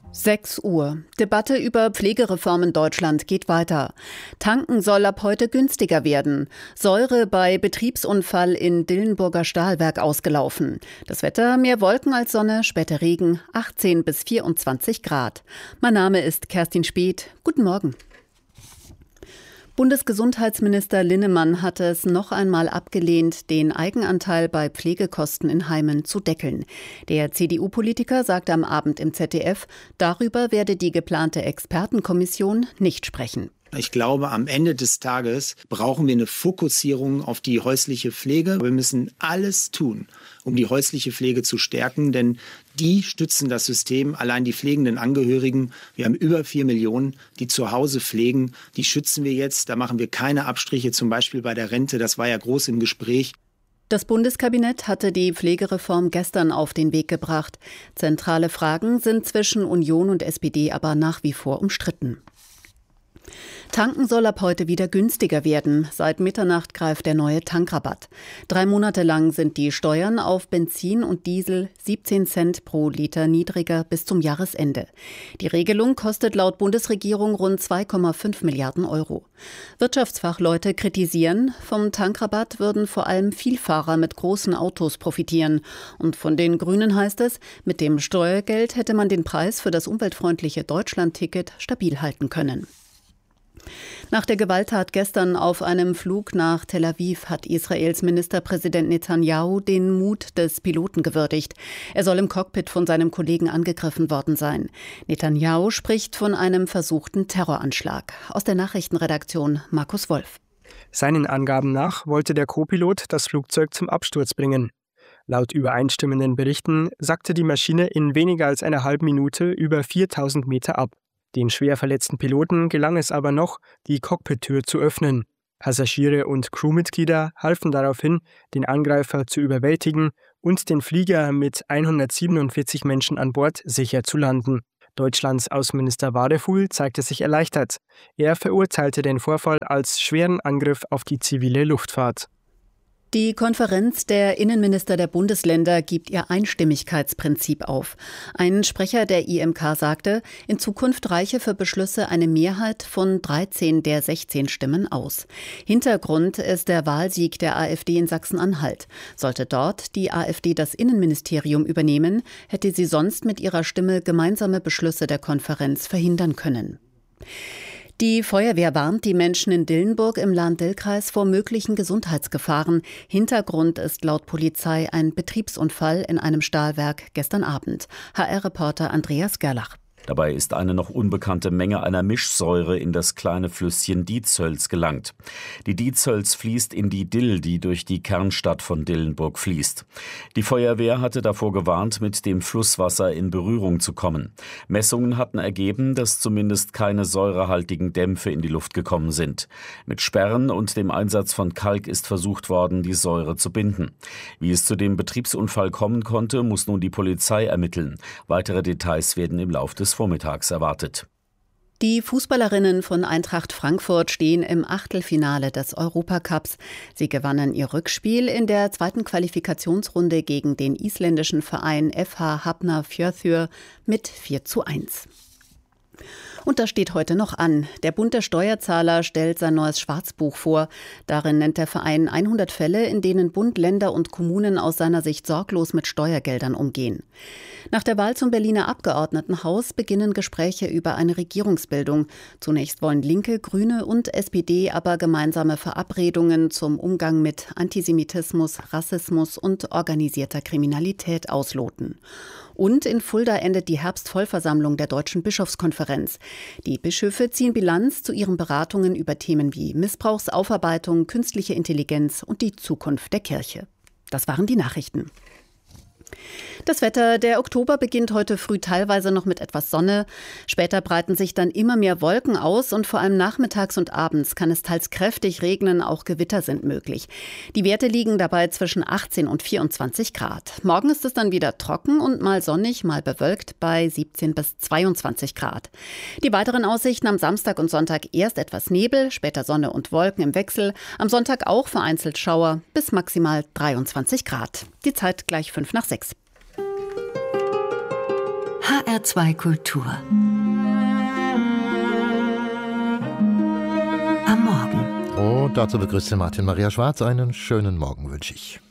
6 Uhr. Debatte über Pflegereform in Deutschland geht weiter. Tanken soll ab heute günstiger werden. Säure bei Betriebsunfall in Dillenburger Stahlwerk ausgelaufen. Das Wetter: mehr Wolken als Sonne, später Regen, 18 bis 24 Grad. Mein Name ist Kerstin Speth. Guten Morgen. Bundesgesundheitsminister Linnemann hat es noch einmal abgelehnt, den Eigenanteil bei Pflegekosten in Heimen zu deckeln. Der CDU-Politiker sagte am Abend im ZDF, darüber werde die geplante Expertenkommission nicht sprechen. Ich glaube, am Ende des Tages brauchen wir eine Fokussierung auf die häusliche Pflege. Wir müssen alles tun, um die häusliche Pflege zu stärken, denn die stützen das System. Allein die pflegenden Angehörigen, wir haben über 4 Millionen, die zu Hause pflegen. Die schützen wir jetzt. Da machen wir keine Abstriche, zum Beispiel bei der Rente. Das war ja groß im Gespräch. Das Bundeskabinett hatte die Pflegereform gestern auf den Weg gebracht. Zentrale Fragen sind zwischen Union und SPD aber nach wie vor umstritten. Tanken soll ab heute wieder günstiger werden. Seit Mitternacht greift der neue Tankrabatt. 3 Monate lang sind die Steuern auf Benzin und Diesel 17 Cent pro Liter niedriger bis zum Jahresende. Die Regelung kostet laut Bundesregierung rund 2,5 Milliarden Euro. Wirtschaftsfachleute kritisieren, vom Tankrabatt würden vor allem Vielfahrer mit großen Autos profitieren. Und von den Grünen heißt es, mit dem Steuergeld hätte man den Preis für das umweltfreundliche Deutschland-Ticket stabil halten können. Nach der Gewalttat gestern auf einem Flug nach Tel Aviv hat Israels Ministerpräsident Netanyahu den Mut des Piloten gewürdigt. Er soll im Cockpit von seinem Kollegen angegriffen worden sein. Netanyahu spricht von einem versuchten Terroranschlag. Aus der Nachrichtenredaktion Markus Wolf. Seinen Angaben nach wollte der Co-Pilot das Flugzeug zum Absturz bringen. Laut übereinstimmenden Berichten sackte die Maschine in weniger als einer halben Minute über 4000 Meter ab. Den schwer verletzten Piloten gelang es aber noch, die Cockpit-Tür zu öffnen. Passagiere und Crewmitglieder halfen daraufhin, den Angreifer zu überwältigen und den Flieger mit 147 Menschen an Bord sicher zu landen. Deutschlands Außenminister Wadefuhl zeigte sich erleichtert. Er verurteilte den Vorfall als schweren Angriff auf die zivile Luftfahrt. Die Konferenz der Innenminister der Bundesländer gibt ihr Einstimmigkeitsprinzip auf. Ein Sprecher der IMK sagte, in Zukunft reiche für Beschlüsse eine Mehrheit von 13 der 16 Stimmen aus. Hintergrund ist der Wahlsieg der AfD in Sachsen-Anhalt. Sollte dort die AfD das Innenministerium übernehmen, hätte sie sonst mit ihrer Stimme gemeinsame Beschlüsse der Konferenz verhindern können. Die Feuerwehr warnt die Menschen in Dillenburg im Lahn-Dill-Kreis vor möglichen Gesundheitsgefahren. Hintergrund ist laut Polizei ein Betriebsunfall in einem Stahlwerk gestern Abend. HR-Reporter Andreas Gerlach. Dabei ist eine noch unbekannte Menge einer Mischsäure in das kleine Flüsschen Diezhölz gelangt. Die Diezhölz fließt in die Dill, die durch die Kernstadt von Dillenburg fließt. Die Feuerwehr hatte davor gewarnt, mit dem Flusswasser in Berührung zu kommen. Messungen hatten ergeben, dass zumindest keine säurehaltigen Dämpfe in die Luft gekommen sind. Mit Sperren und dem Einsatz von Kalk ist versucht worden, die Säure zu binden. Wie es zu dem Betriebsunfall kommen konnte, muss nun die Polizei ermitteln. Weitere Details werden im Laufe des Vormittags erwartet. Die Fußballerinnen von Eintracht Frankfurt stehen im Achtelfinale des Europacups. Sie gewannen ihr Rückspiel in der zweiten Qualifikationsrunde gegen den isländischen Verein FH Hafnarfjörður mit 4:1. Und das steht heute noch an. Der Bund der Steuerzahler stellt sein neues Schwarzbuch vor. Darin nennt der Verein 100 Fälle, in denen Bund, Länder und Kommunen aus seiner Sicht sorglos mit Steuergeldern umgehen. Nach der Wahl zum Berliner Abgeordnetenhaus beginnen Gespräche über eine Regierungsbildung. Zunächst wollen Linke, Grüne und SPD aber gemeinsame Verabredungen zum Umgang mit Antisemitismus, Rassismus und organisierter Kriminalität ausloten. Und in Fulda endet die Herbstvollversammlung der Deutschen Bischofskonferenz. Die Bischöfe ziehen Bilanz zu ihren Beratungen über Themen wie Missbrauchsaufarbeitung, künstliche Intelligenz und die Zukunft der Kirche. Das waren die Nachrichten. Das Wetter: Der Oktober beginnt heute früh teilweise noch mit etwas Sonne. Später breiten sich dann immer mehr Wolken aus und vor allem nachmittags und abends kann es teils kräftig regnen, auch Gewitter sind möglich. Die Werte liegen dabei zwischen 18 und 24 Grad. Morgen ist es dann wieder trocken und mal sonnig, mal bewölkt bei 17 bis 22 Grad. Die weiteren Aussichten: am Samstag und Sonntag erst etwas Nebel, später Sonne und Wolken im Wechsel. Am Sonntag auch vereinzelt Schauer bis maximal 23 Grad. Die Zeit gleich 5 nach 6. HR2 Kultur. Am Morgen. Und dazu begrüßt Martin Maria Schwarz. Einen schönen Morgen wünsche ich.